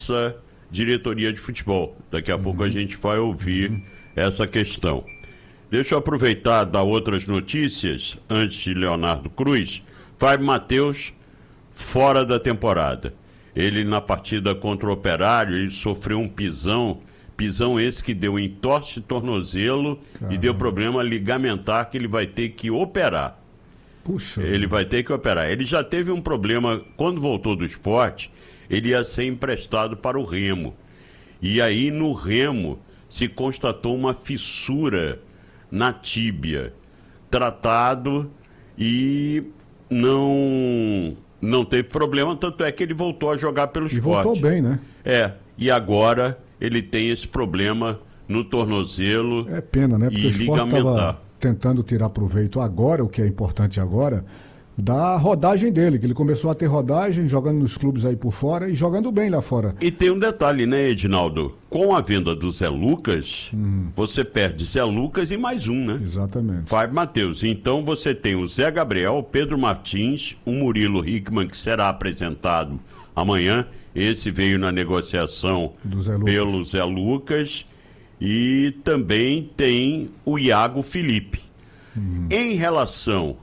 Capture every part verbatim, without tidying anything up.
essa diretoria de futebol. Daqui a uhum. pouco a gente vai ouvir uhum. essa questão. Deixa eu aproveitar e dar outras notícias antes de Leonardo Cruz. Fábio Matheus fora da temporada. Ele na partida contra o Operário, ele sofreu um pisão, pisão esse que deu entorse de tornozelo Caramba. E deu problema ligamentar que ele vai ter que operar. Puxa. Ele vai ter que operar. Ele já teve um problema, quando voltou do esporte, ele ia ser emprestado para o Remo. E aí no Remo se constatou uma fissura na tíbia, tratado e não, não teve problema, tanto é que ele voltou a jogar pelo e esporte. Voltou bem, né? É, e agora ele tem esse problema no tornozelo. É pena, né? Porque e o esporte estava tentando tirar proveito agora, o que é importante agora, da rodagem dele, que ele começou a ter rodagem, jogando nos clubes aí por fora e jogando bem lá fora. E tem um detalhe, né, Edinaldo? Com a venda do Zé Lucas, hum. você perde Zé Lucas e mais um, né? Exatamente. Fábio Matheus. Então você tem o Zé Gabriel, o Pedro Martins, o Murilo Hickman, que será apresentado amanhã. Esse veio na negociação Zé pelo Zé Lucas. E também tem o Iago Felipe. Hum. Em relação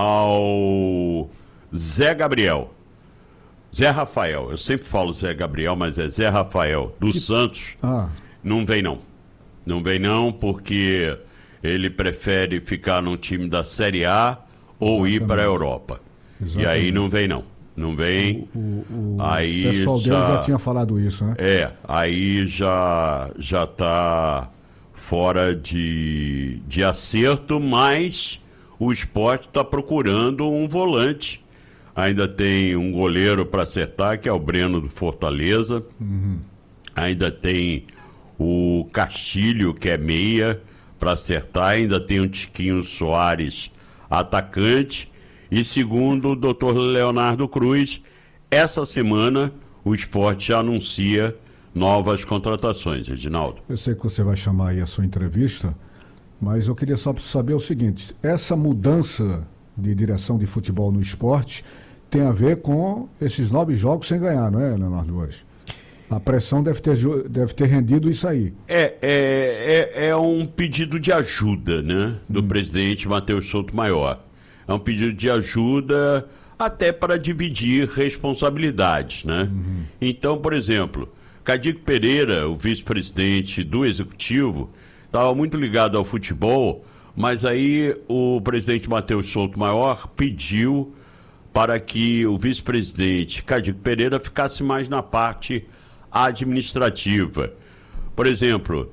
ao Zé Gabriel, Zé Rafael, eu sempre falo Zé Gabriel, mas é Zé Rafael, do que... Santos, ah. não vem não. Não vem não, porque ele prefere ficar num time da Série A ou Exatamente. ir para a Europa. Exatamente. E aí não vem não. Não vem. O, o, o aí pessoal já, dele já tinha falado isso, né? É, aí já já está fora de, de acerto, mas o Sport está procurando um volante. Ainda tem um goleiro para acertar, que é o Breno do Fortaleza. Uhum. Ainda tem o Castilho, que é meia, para acertar. Ainda tem o Tiquinho Soares, atacante. E segundo o doutor Leonardo Cruz, essa semana o Sport já anuncia novas contratações, Edinaldo. Eu sei que você vai chamar aí a sua entrevista, mas eu queria só saber o seguinte, essa mudança de direção de futebol no esporte tem a ver com esses nove jogos sem ganhar, não é, Leonardo Borges? A pressão deve ter, deve ter rendido isso aí. É, é, é, é um pedido de ajuda, né, do hum. presidente Matheus Souto Maior. É um pedido de ajuda até para dividir responsabilidades, né? Uhum. Então, por exemplo, Cadico Pereira, o vice-presidente do Executivo, estava muito ligado ao futebol, mas aí o presidente Matheus Souto Maior pediu para que o vice-presidente Cadico Pereira ficasse mais na parte administrativa. Por exemplo,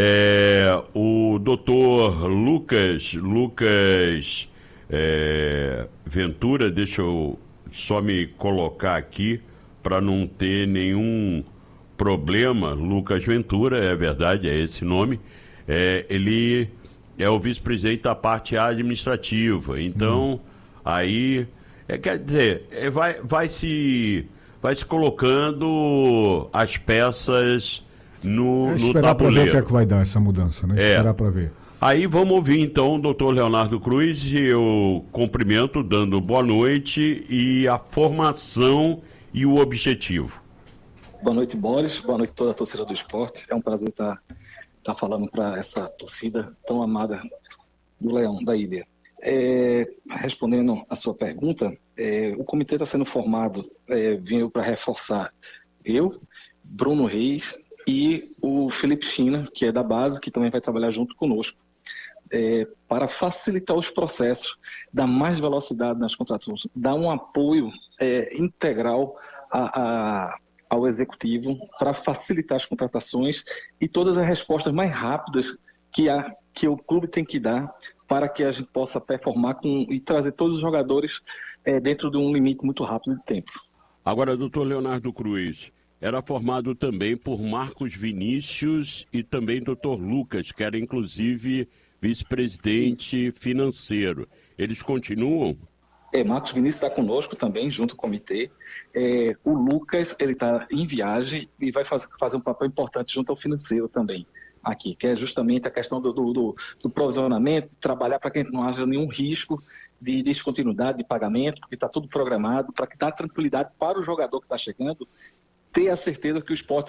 é, o doutor Lucas... Lucas É, Ventura, deixa eu só me colocar aqui para não ter nenhum problema. Lucas Ventura, é verdade, é esse nome. É, ele é o vice-presidente da parte administrativa. Então, hum. aí, é, quer dizer, é, vai, vai, se, vai se colocando as peças no, é no esperar tabuleiro. Esperar para ver o que é que vai dar essa mudança, né? É. Esperar para ver. Aí vamos ouvir então o doutor Leonardo Cruz, e eu cumprimento dando boa noite e a formação e o objetivo. Boa noite, Boris. Boa noite a toda a torcida do esporte. É um prazer estar, estar falando para essa torcida tão amada do Leão, da Ilha. É, respondendo a sua pergunta, é, o comitê está sendo formado, é, veio para reforçar eu, Bruno Reis e o Felipe China, que é da base, que também vai trabalhar junto conosco. É, para facilitar os processos, dar mais velocidade nas contratações, dar um apoio é, integral a, a, ao executivo para facilitar as contratações e todas as respostas mais rápidas que, a, que o clube tem que dar para que a gente possa performar com, e trazer todos os jogadores é, dentro de um limite muito rápido de tempo. Agora, doutor Leonardo Cruz, era formado também por Marcos Vinícius e também doutor Lucas, que era inclusive vice-presidente financeiro. Eles continuam? É, Marcos Vinícius está conosco também, junto com o comitê. É, o Lucas, ele está em viagem e vai fazer, fazer um papel importante junto ao financeiro também, aqui, que é justamente a questão do, do, do, do provisionamento, trabalhar para que não haja nenhum risco de descontinuidade de pagamento, porque está tudo programado, para que dá tranquilidade para o jogador que está chegando, ter a certeza que o esporte